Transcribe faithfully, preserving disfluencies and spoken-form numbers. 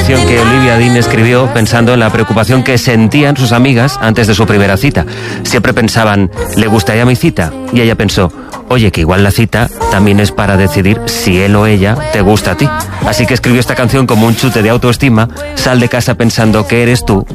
canción que Olivia Dean escribió pensando en la preocupación que sentían sus amigas antes de su primera cita. Siempre pensaban, ¿le gustaría mi cita? Y ella pensó, oye, que igual la cita también es para decidir si él o ella te gusta a ti. Así que escribió esta canción como un chute de autoestima. Sal de casa pensando que eres tú